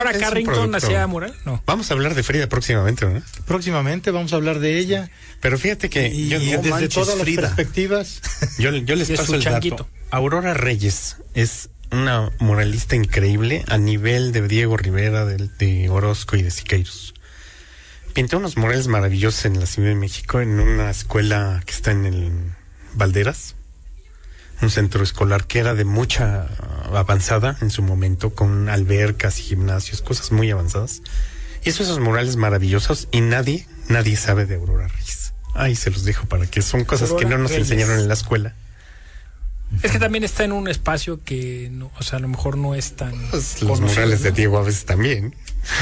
Ahora Carrington hacía mural, no. Vamos a hablar de Frida próximamente, ¿no? Próximamente vamos a hablar de ella. Pero fíjate que desde todas las perspectivas. Yo les paso el dato. Aurora Reyes es una muralista increíble a nivel de Diego Rivera, de Orozco y de Siqueiros. Pintó unos murales maravillosos en la Ciudad de México, en una escuela que está en el Valderas, un centro escolar que era de mucha avanzada en su momento, con albercas y gimnasios, cosas muy avanzadas. Hizo esos murales maravillosos y nadie sabe de Aurora Reyes. Ahí se los dejo para que son cosas Aurora que no nos Reyes enseñaron en la escuela. Es que también está en un espacio que, no, o sea, a lo mejor no es tan... Pues los murales de Diego a veces también.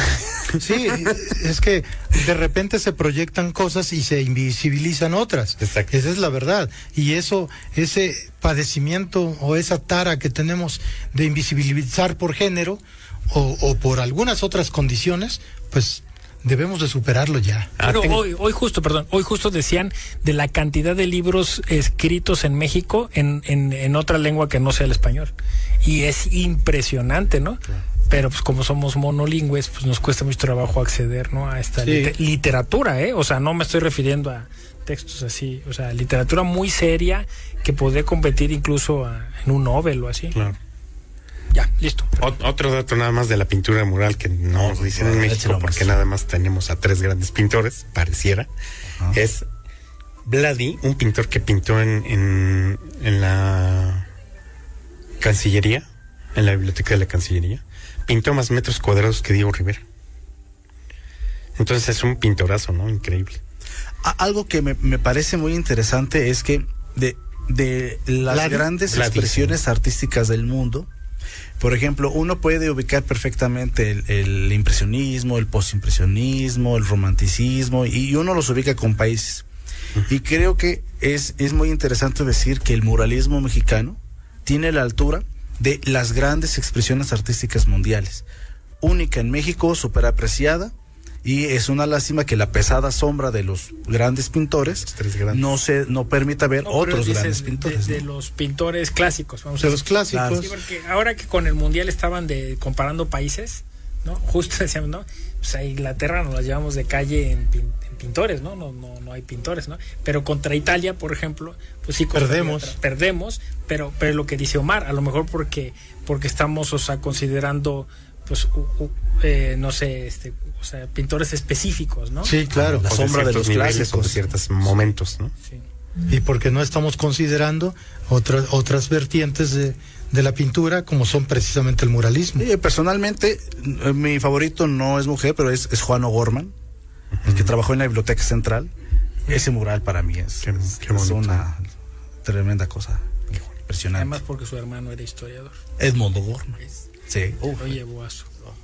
Sí, es que de repente se proyectan cosas y se invisibilizan otras. Exacto. Esa es la verdad. Y ese padecimiento o esa tara que tenemos de invisibilizar por género o por algunas otras condiciones, pues debemos de superarlo ya. Pero hoy justo decían de la cantidad de libros escritos en México en otra lengua que no sea el español. Y es impresionante, ¿no? Claro. Pero pues como somos monolingües, pues nos cuesta mucho trabajo acceder, ¿no? A esta literatura, O sea, no me estoy refiriendo a textos así, o sea, literatura muy seria que podría competir incluso en un Nobel o así. Claro. Ya, listo. Otro dato nada más de la pintura mural que no nos dicen en México, porque nada más tenemos a 3 grandes pintores, pareciera. Es Vladi, un pintor que pintó en la Cancillería, en la biblioteca de la Cancillería. Pintó más metros cuadrados que Diego Rivera. Entonces es un pintorazo, ¿no? Increíble. Algo que me parece muy interesante es que de las grandes expresiones artísticas del mundo, por ejemplo, uno puede ubicar perfectamente el impresionismo, el postimpresionismo, el romanticismo, y uno los ubica con países. Y creo que es muy interesante decir que el muralismo mexicano tiene la altura de las grandes expresiones artísticas mundiales. Única en México, súper apreciada, y es una lástima que la pesada sombra de los grandes pintores no permita ver otros grandes pintores. De los pintores clásicos, vamos a decir. Los clásicos. Claro. Sí, porque ahora que con el Mundial estaban comparando países, ¿no? Justo decíamos, ¿no? Pues a Inglaterra nos las llevamos de calle en pintores, ¿no? No hay pintores, ¿no? Pero contra Italia, por ejemplo, pues sí perdemos, pero lo que dice Omar, a lo mejor porque estamos, o sea, considerando pues no sé, o sea, pintores específicos, ¿no? Sí, claro, la sombra de los clásicos, de ciertos momentos, ¿no? Sí. Y porque no estamos considerando otras vertientes de la pintura, como son precisamente el muralismo. Personalmente, mi favorito no es mujer, pero es Juan O'Gorman, el que trabajó en la Biblioteca Central. Ese mural para mí es una tremenda cosa, impresionante. Además porque su hermano era historiador. Edmond O'Gorman. Sí. Lo llevó a su...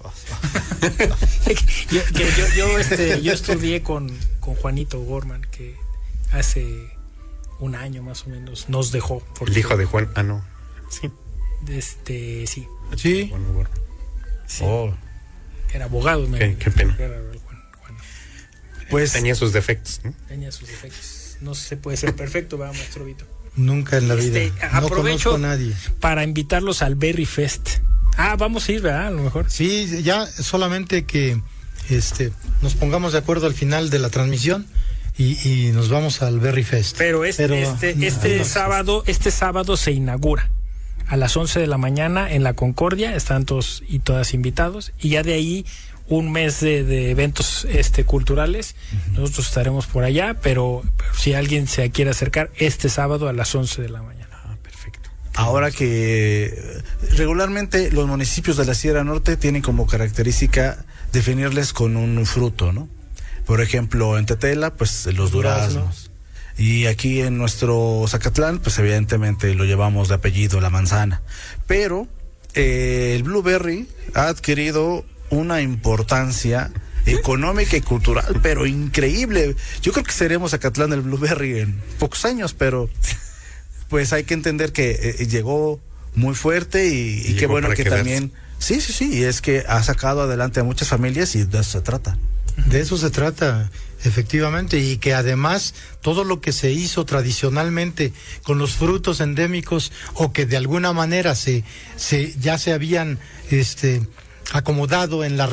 yo estudié con Juanito O'Gorman, que hace un año más o menos nos dejó. El hijo de Juan, no. Sí. Sí. Sí. Juan O'Gorman. Sí. Era abogado. Qué pena. Juan. Pues tenía sus defectos, ¿no? Tenía sus defectos. No se puede ser perfecto, ¿verdad, maestro Vito? Nunca en la vida. No aprovecho conozco a nadie. Para invitarlos al Berry Fest. Vamos a ir, ¿verdad? A lo mejor. Sí, ya solamente que nos pongamos de acuerdo al final de la transmisión y nos vamos al Berry Fest. Pero este sábado se inaugura a las 11 de la mañana en la Concordia. Están todos y todas invitados, y ya de ahí un mes de eventos culturales. Nosotros estaremos por allá, pero si alguien se quiere acercar este sábado a las 11 de la mañana. Perfecto. Ahora que regularmente los municipios de la Sierra Norte tienen como característica definirles con un fruto, ¿no? Por ejemplo, en Tetela, pues los duraznos. Y aquí en nuestro Zacatlán, pues evidentemente lo llevamos de apellido, la manzana. Pero el blueberry ha adquirido una importancia económica y cultural, pero increíble. Yo creo que seremos Zacatlán del blueberry en pocos años, pero pues hay que entender que llegó muy fuerte y qué bueno que quedarse. También sí, y es que ha sacado adelante a muchas familias, y de eso se trata. De eso se trata, efectivamente, y que además todo lo que se hizo tradicionalmente con los frutos endémicos, o que de alguna manera ya se habían acomodado en la